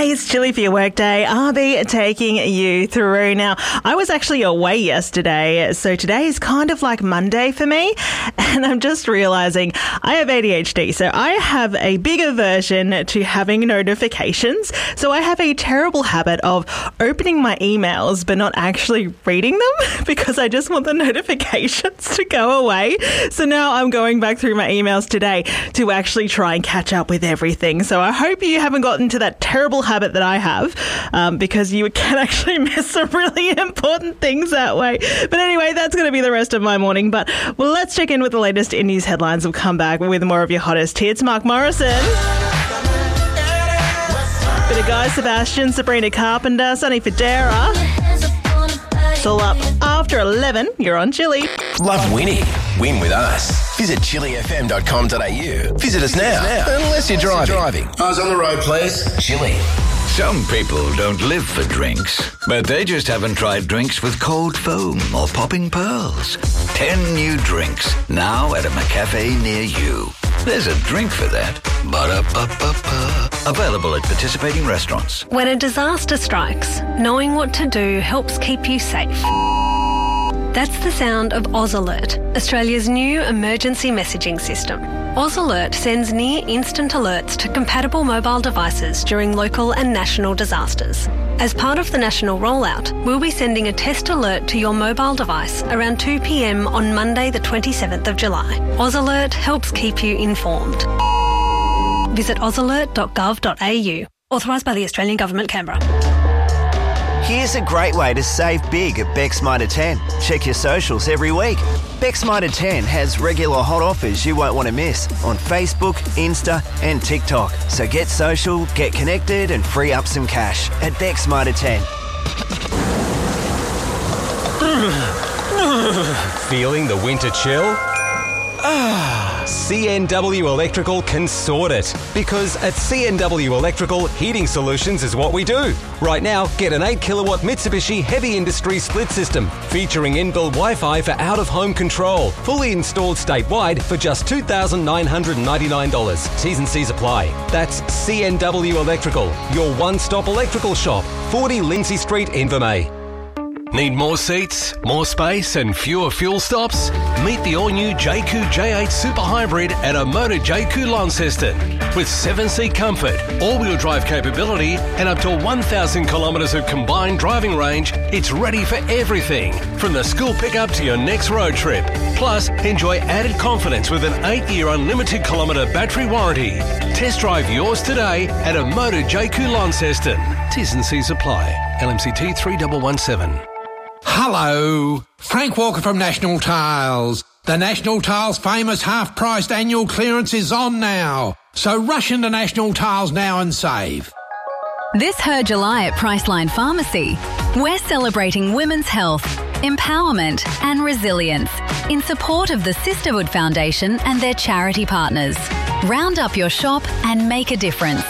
It's Chilly for your workday. I'll be taking you through. Now, I was actually away yesterday, so today is kind of like Monday for me, and I'm just realising I have ADHD, so I have a big aversion to having notifications. So I have a terrible habit of opening my emails but not actually reading them because I just want the notifications to go away. So now I'm going back through my emails today to actually try and catch up with everything. So I hope you haven't gotten to that terrible habit that I have, because you can actually miss some really important things that way. But anyway, that's going to be the rest of my morning. But well, let's check in with the latest in news headlines. We'll come back with more of your hottest hits. Mark Morrison. Bit of Guy Sebastian, Sabrina Carpenter, Sonny Fodera. It's all up after 11. You're on Chilly. Love winning? Win with us. Visit chillyfm.com.au. Visit us now. Unless you're driving. Eyes on the road, please. Chilly. Some people don't live for drinks, but they just haven't tried drinks with cold foam or popping pearls. 10 new drinks, now at a McCafe near you. There's a drink for that. Ba-da-ba-ba-ba. Available at participating restaurants. When a disaster strikes, knowing what to do helps keep you safe. That's the sound of Oz Alert, Australia's new emergency messaging system. Oz Alert sends near-instant alerts to compatible mobile devices during local and national disasters. As part of the national rollout, we'll be sending a test alert to your mobile device around 2 p.m. on Monday the 27th of July. Oz Alert helps keep you informed. Visit ozalert.gov.au. Authorised by the Australian Government, Canberra. Here's a great way to save big at Beck's Mitre 10. Check your socials every week. Beck's Mitre 10 has regular hot offers you won't want to miss on Facebook, Insta and TikTok. So get social, get connected and free up some cash at Beck's Mitre 10. Feeling the winter chill? CNW Electrical can sort it. Because at CNW Electrical, heating solutions is what we do. Right now, get an 8 kilowatt Mitsubishi Heavy Industry split system featuring inbuilt Wi-Fi for out-of-home control. Fully installed statewide for just $2,999. T's and C's apply. That's CNW Electrical, your one-stop electrical shop. 40 Lindsay Street, Invermay. Need more seats, more space and fewer fuel stops? Meet the all-new JQ J8 Super Hybrid at a Motor JQ Launceston. With 7-seat comfort, all-wheel drive capability and up to 1,000 kilometres of combined driving range, it's ready for everything, from the school pickup to your next road trip. Plus, enjoy added confidence with an 8-year unlimited kilometre battery warranty. Test drive yours today at a Motor JQ Launceston. T's and C's apply. LMCT 3117. Hello, Frank Walker from National Tiles. The National Tiles famous half-priced annual clearance is on now. So rush into National Tiles now and save. This Her July at Priceline Pharmacy, we're celebrating women's health, empowerment and resilience in support of the Sisterhood Foundation and their charity partners. Round up your shop and make a difference.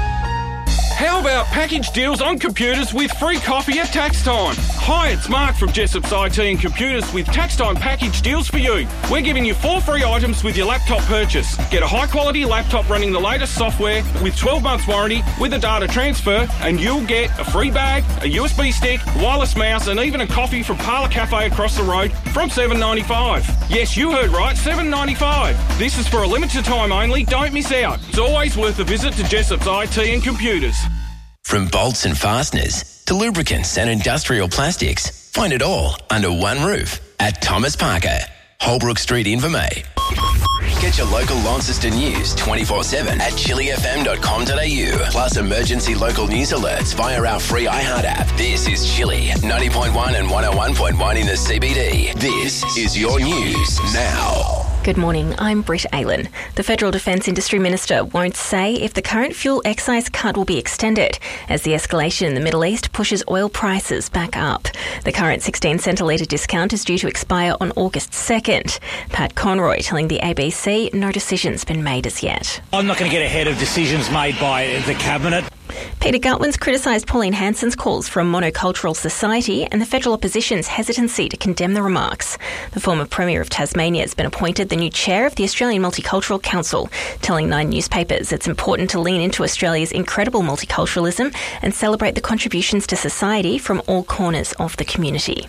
How about package deals on computers with free coffee at tax time? Hi, it's Mark from Jessop's IT and Computers with tax time package deals for you. We're giving you 4 free items with your laptop purchase. Get a high-quality laptop running the latest software with 12 months warranty with a data transfer, and you'll get a free bag, a USB stick, wireless mouse, and even a coffee from Parlour Cafe across the road from $7.95. Yes, you heard right, $7.95. This is for a limited time only. Don't miss out. It's always worth a visit to Jessop's IT and Computers. From bolts and fasteners to lubricants and industrial plastics, find it all under one roof at Thomas Parker, Holbrook Street, Invermay. Get your local Launceston news 24/7 at chillyfm.com.au. Plus emergency local news alerts via our free iHeart app. This is Chilly 90.1 and 101.1 in the CBD. This is your news now. Good morning, I'm Britt Aylen. The Federal Defence Industry Minister won't say if the current fuel excise cut will be extended as the escalation in the Middle East pushes oil prices back up. The current 16 cent a litre discount is due to expire on August 2nd. Pat Conroy telling the ABC no decision's been made as yet. I'm not going to get ahead of decisions made by the Cabinet. Peter Gutwin's criticised Pauline Hanson's calls for a monocultural society and the federal opposition's hesitancy to condemn the remarks. The former Premier of Tasmania has been appointed the new chair of the Australian Multicultural Council, telling Nine newspapers it's important to lean into Australia's incredible multiculturalism and celebrate the contributions to society from all corners of the community.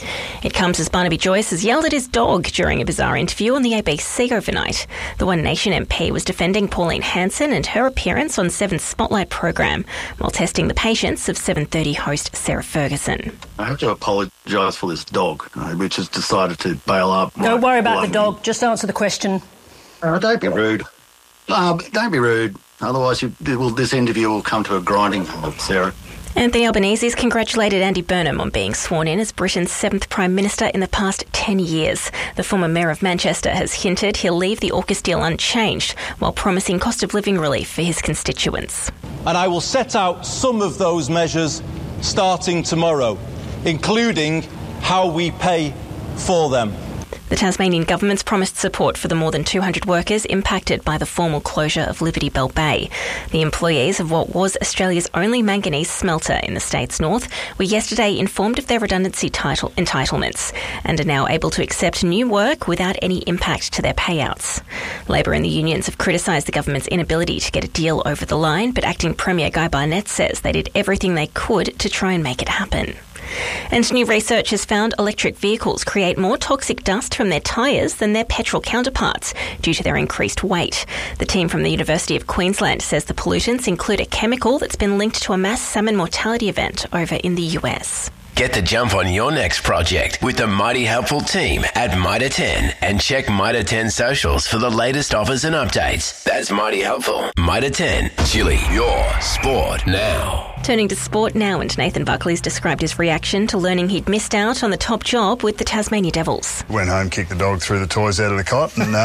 It comes as Barnaby Joyce has yelled at his dog during a bizarre interview on the ABC overnight. The One Nation MP was defending Pauline Hanson and her appearance on Seven's Spotlight program while testing the patience of 7:30 host Sarah Ferguson. I have to apologise for this dog, which has decided to bail up. Don't worry about the dog. Just answer the question. Don't be rude. Don't be rude. Otherwise, this interview will come to a grinding halt, Sarah. Anthony Albanese's congratulated Andy Burnham on being sworn in as Britain's 7th Prime Minister in the past 10 years. The former Mayor of Manchester has hinted he'll leave the AUKUS deal unchanged while promising cost of living relief for his constituents. And I will set out some of those measures starting tomorrow, including how we pay for them. The Tasmanian government's promised support for the more than 200 workers impacted by the formal closure of Liberty Bell Bay. The employees of what was Australia's only manganese smelter in the state's north were yesterday informed of their redundancy entitlements and are now able to accept new work without any impact to their payouts. Labor and the unions have criticised the government's inability to get a deal over the line, but Acting Premier Guy Barnett says they did everything they could to try and make it happen. And new research has found electric vehicles create more toxic dust from their tyres than their petrol counterparts due to their increased weight. The team from the University of Queensland says the pollutants include a chemical that's been linked to a mass salmon mortality event over in the US. Get the jump on your next project with the Mighty Helpful team at Mitre 10 and check Mitre 10 socials for the latest offers and updates. That's Mighty Helpful. Mitre 10, Chili, your sport now. Turning to sport now, and Nathan Buckley's described his reaction to learning he'd missed out on the top job with the Tasmania Devils. Went home, kicked the dog, threw the toys out of the cot and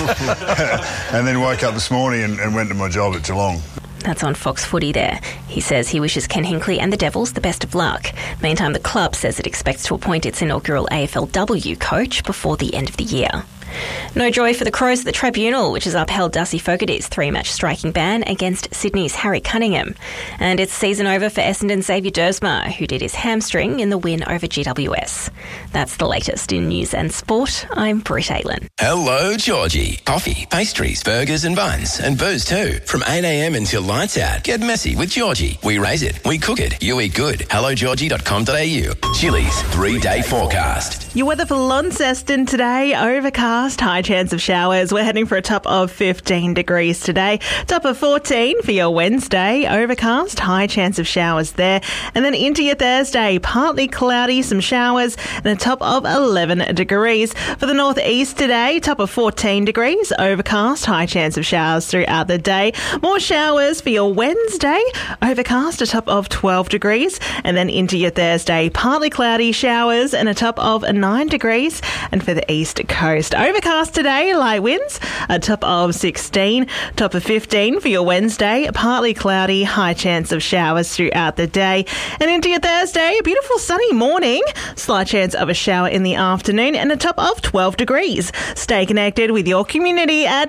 then woke up this morning and went to my job at Geelong. That's on Fox Footy there. He says he wishes Ken Hinkley and the Devils the best of luck. Meantime, the club says it expects to appoint its inaugural AFLW coach before the end of the year. No joy for the Crows at the tribunal, which has upheld Darcy Fogarty's 3-match striking ban against Sydney's Harry Cunningham. And it's season over for Essendon's Xavier Dersma, who did his hamstring in the win over GWS. That's the latest in news and sport. I'm Britt Aylin. Hello, Georgie. Coffee, pastries, burgers and buns, and booze too. From 8 a.m. until lights out. Get messy with Georgie. We raise it, we cook it, you eat good. HelloGeorgie.com.au. Chili's 3-day forecast. Your weather for Launceston today, overcast, high chance of showers. We're heading for a top of 15 degrees today. Top of 14 for your Wednesday, overcast, high chance of showers there. And then into your Thursday, partly cloudy, some showers, and a top of 11 degrees. For the northeast today, top of 14 degrees, overcast, high chance of showers throughout the day. More showers for your Wednesday, overcast, a top of 12 degrees. And then into your Thursday, partly cloudy, showers, and a top of 9 degrees. And for the east coast, overcast today, light winds, a top of 16, top of 15 for your Wednesday, partly cloudy, high chance of showers throughout the day. And into your Thursday, a beautiful sunny morning, slight chance of a shower in the afternoon, and a top of 12 degrees. Stay connected with your community at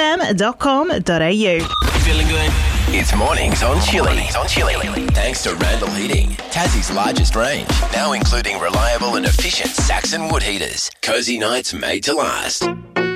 chilifm.com.au. Feeling good? It's mornings on Chili. Thanks to Randall Heating, Tassie's largest range, now including reliable and efficient Saxon wood heaters. Cozy nights made to last.